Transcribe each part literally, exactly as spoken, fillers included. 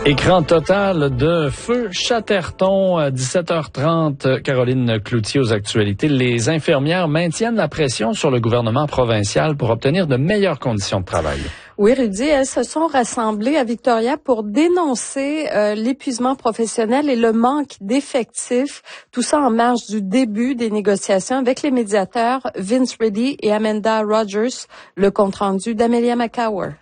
Écran total de Feu Chatterton à dix-sept heures trente. Caroline Cloutier aux actualités. Les infirmières maintiennent la pression sur le gouvernement provincial pour obtenir de meilleures conditions de travail. Oui, Rudy, elles se sont rassemblées à Victoria pour dénoncer euh, l'épuisement professionnel et le manque d'effectifs. Tout ça en marge du début des négociations avec les médiateurs Vince Reddy et Amanda Rogers. Le compte-rendu d'Amelia McCower.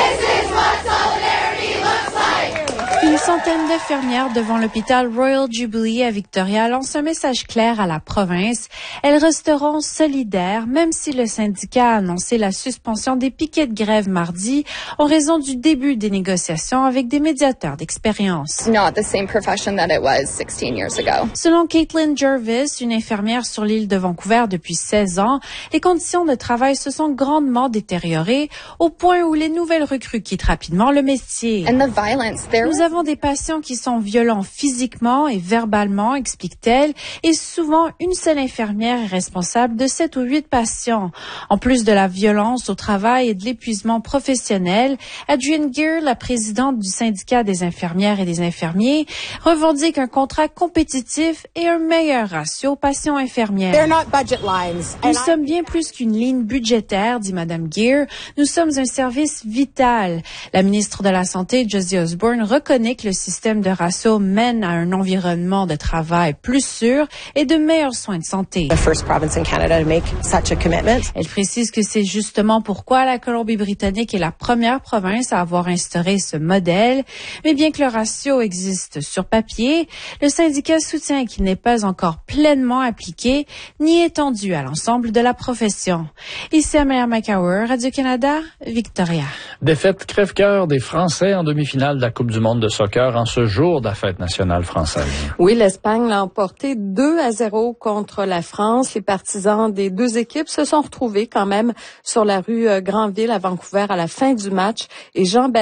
Une centaine d'infirmières devant l'hôpital Royal Jubilee à Victoria lancent un message clair à la province. Elles resteront solidaires, même si le syndicat a annoncé la suspension des piquets de grève mardi en raison du début des négociations avec des médiateurs d'expérience. Not the same profession that it was sixteen years ago. Selon Caitlin Jervis, une infirmière sur l'île de Vancouver depuis seize ans, les conditions de travail se sont grandement détériorées au point où les nouvelles recrues quittent rapidement le métier. And the violence there. Nous avons des patients qui sont violents physiquement et verbalement, explique-t-elle, et souvent une seule infirmière est responsable de sept ou huit patients. En plus de la violence au travail et de l'épuisement professionnel, Adrienne Gear, la présidente du syndicat des infirmières et des infirmiers, revendique un contrat compétitif et un meilleur ratio patients-infirmières. Nous sommes bien plus qu'une ligne budgétaire, dit Madame Gear. Nous sommes un service vital. La ministre de la Santé, Josie Osborne, reconnaît que le système de ratio mène à un environnement de travail plus sûr et de meilleurs soins de santé. The first province in Canada to make such a commitment. Elle précise que c'est justement pourquoi la Colombie-Britannique est la première province à avoir instauré ce modèle. Mais bien que le ratio existe sur papier, le syndicat soutient qu'il n'est pas encore pleinement appliqué ni étendu à l'ensemble de la profession. Ici Amelia McCower, Radio-Canada, Victoria. Défaite crève-cœur des Français en demi-finale de la Coupe du monde de soccer en ce jour de la fête nationale française. Oui, l'Espagne l'a emporté deux à zéro contre la France. Les partisans des deux équipes se sont retrouvés quand même sur la rue Granville à Vancouver à la fin du match et Jean